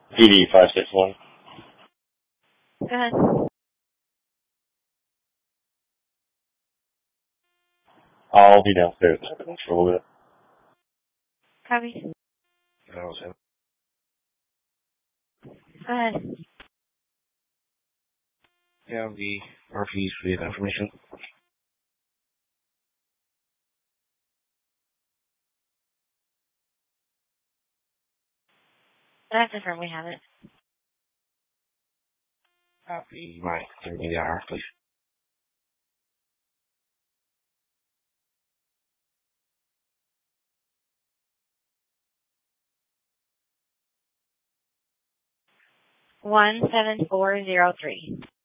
PD 561. Go ahead. I'll be downstairs for a little bit. Copy. That was him. Go ahead. Yeah, the RPs for the information. That's different. We have it. Copy. Right. Give me the IR, please. $17403.